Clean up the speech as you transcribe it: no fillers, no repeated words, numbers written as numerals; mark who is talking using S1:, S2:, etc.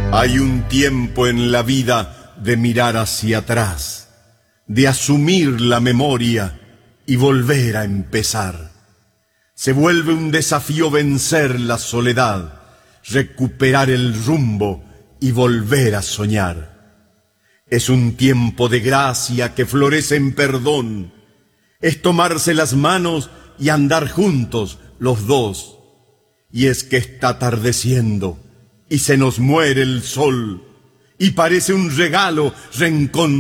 S1: Hay un tiempo en la vida de mirar hacia atrás, de asumir la memoria y volver a empezar. Se vuelve un desafío vencer la soledad, recuperar el rumbo y volver a soñar. Es un tiempo de gracia que florece en perdón. Es tomarse las manos y andar juntos los dos. Y es que está atardeciendo y se nos muere el sol y parece un regalo reencontrar